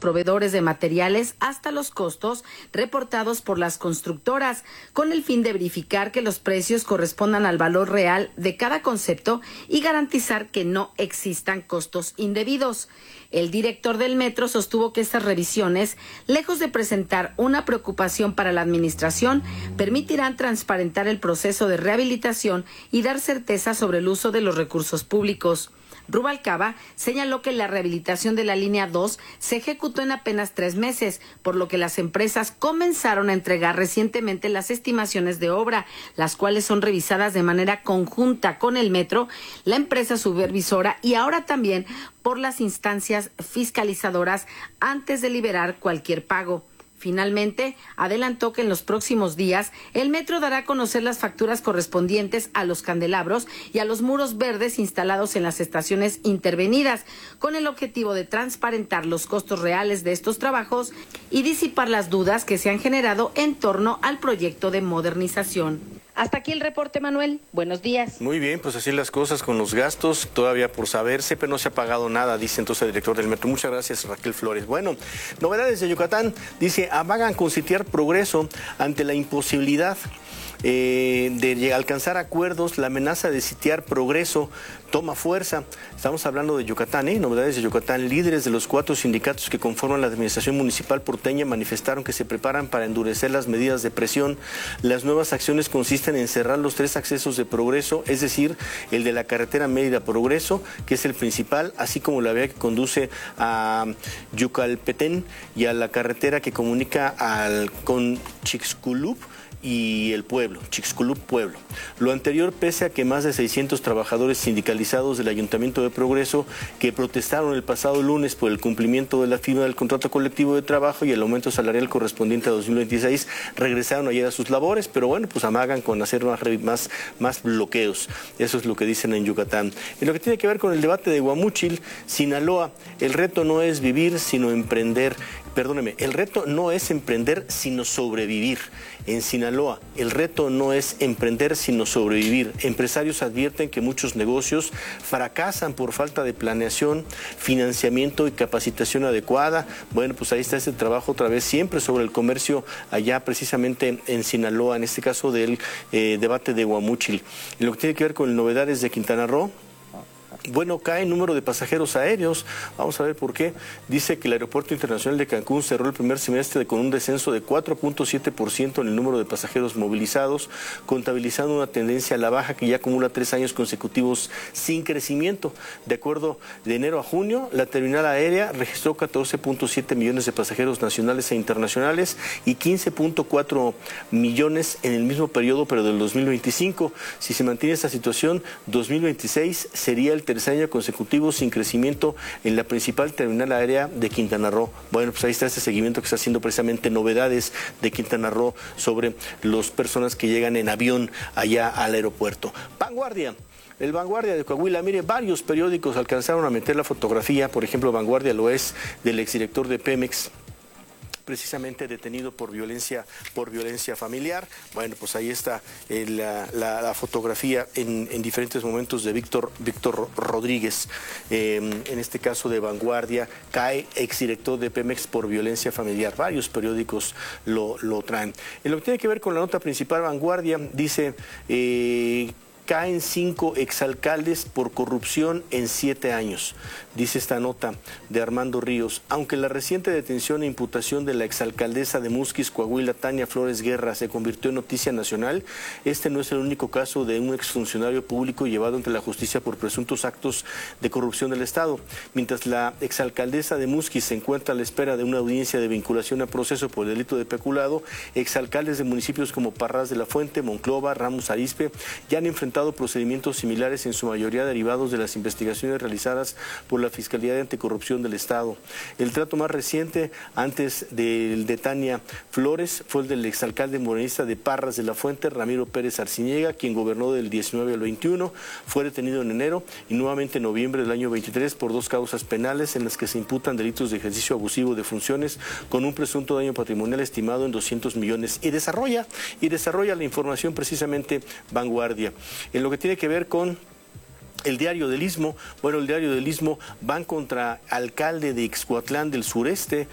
proveedores de materiales hasta los costos reportados por las constructoras, con el fin de verificar que los precios correspondan al valor real de cada concepto y garantizar que no existan costos indebidos. El director del metro sostuvo que estas revisiones, lejos de presentar una preocupación para la administración, permitirán transparentar el proceso de rehabilitación y dar certeza sobre el uso de los recursos públicos. Rubalcaba señaló que la rehabilitación de la línea 2 se ejecutó en apenas 3 meses, por lo que las empresas comenzaron a entregar recientemente las estimaciones de obra, las cuales son revisadas de manera conjunta con el metro, la empresa supervisora y ahora también por las instancias fiscalizadoras antes de liberar cualquier pago. Finalmente, adelantó que en los próximos días el metro dará a conocer las facturas correspondientes a los candelabros y a los muros verdes instalados en las estaciones intervenidas, con el objetivo de transparentar los costos reales de estos trabajos y disipar las dudas que se han generado en torno al proyecto de modernización. Hasta aquí el reporte, Manuel. Buenos días. Muy bien, pues así las cosas con los gastos, todavía por saberse, pero no se ha pagado nada, dice entonces el director del metro. Muchas gracias, Raquel Flores. Bueno, novedades de Yucatán. Dice, amagan con sitiar Progreso ante la imposibilidad de alcanzar acuerdos. La amenaza de sitiar Progreso toma fuerza. Estamos hablando de Yucatán, novedades de Yucatán. Líderes de los 4 sindicatos que conforman la administración municipal porteña manifestaron que se preparan para endurecer las medidas de presión. Las nuevas acciones consisten en cerrar los 3 accesos de Progreso, es decir, el de la carretera Mérida-Progreso, que es el principal, así como la vía que conduce a Yucalpetén y a la carretera que comunica con Chixculup y el pueblo, Chixculup Pueblo. Lo anterior pese a que más de 600 trabajadores sindicalizados del Ayuntamiento de Progreso que protestaron el pasado lunes por el cumplimiento de la firma del contrato colectivo de trabajo y el aumento salarial correspondiente a 2026 regresaron ayer a sus labores, pero bueno, pues amagan con hacer más bloqueos. Eso es lo que dicen en Yucatán. En lo que tiene que ver con el debate de Guamúchil, Sinaloa, el reto no es vivir, sino emprender. Perdóneme, el reto no es emprender, sino sobrevivir. En Sinaloa, el reto no es emprender, sino sobrevivir. Empresarios advierten que muchos negocios fracasan por falta de planeación, financiamiento y capacitación adecuada. Bueno, pues ahí está este trabajo otra vez, siempre sobre el comercio allá precisamente en Sinaloa, en este caso del debate de Guamúchil. En lo que tiene que ver con novedades de Quintana Roo, bueno, cae el número de pasajeros aéreos. Vamos a ver por qué. Dice que el Aeropuerto Internacional de Cancún cerró el primer semestre con un descenso de 4.7% en el número de pasajeros movilizados, contabilizando una tendencia a la baja que ya acumula 3 años consecutivos sin crecimiento. De acuerdo, de enero a junio, la terminal aérea registró 14.7 millones de pasajeros nacionales e internacionales y 15.4 millones en el mismo periodo, pero del 2025. Si se mantiene esta situación, 2026 sería el tercer año consecutivo sin crecimiento en la principal terminal aérea de Quintana Roo. Bueno, pues ahí está este seguimiento que está haciendo precisamente novedades de Quintana Roo sobre las personas que llegan en avión allá al aeropuerto. Vanguardia. El Vanguardia de Coahuila, mire, varios periódicos alcanzaron a meter la fotografía, por ejemplo, Vanguardia lo es del exdirector de Pemex, precisamente detenido por violencia familiar. Bueno, pues ahí está la fotografía en diferentes momentos de Víctor Rodríguez. En este caso de Vanguardia, cae exdirector de Pemex por violencia familiar. Varios periódicos lo traen. En lo que tiene que ver con la nota principal, Vanguardia dice... caen 5 exalcaldes por corrupción en 7 años, dice esta nota de Armando Ríos. Aunque la reciente detención e imputación de la exalcaldesa de Musquis, Coahuila, Tania Flores Guerra, se convirtió en noticia nacional, este no es el único caso de un exfuncionario público llevado ante la justicia por presuntos actos de corrupción del Estado. Mientras la exalcaldesa de Musquis se encuentra a la espera de una audiencia de vinculación a proceso por el delito de peculado, exalcaldes de municipios como Parras de la Fuente, Monclova, Ramos Arizpe ya han enfrentado procedimientos similares, en su mayoría derivados de las investigaciones realizadas por la Fiscalía de Anticorrupción del Estado. El trato más reciente, antes del de Tania Flores, fue el del exalcalde morenista de Parras de la Fuente, Ramiro Pérez Arciniega, quien gobernó del 19 al 21, fue detenido en enero y nuevamente en noviembre del año 23 por 2 causas penales en las que se imputan delitos de ejercicio abusivo de funciones con un presunto daño patrimonial estimado en 200 millones. Y desarrolla la información precisamente Vanguardia. En lo que tiene que ver con el Diario del Istmo, bueno, el Diario del Istmo van contra alcalde de Ixcuatlán del Sureste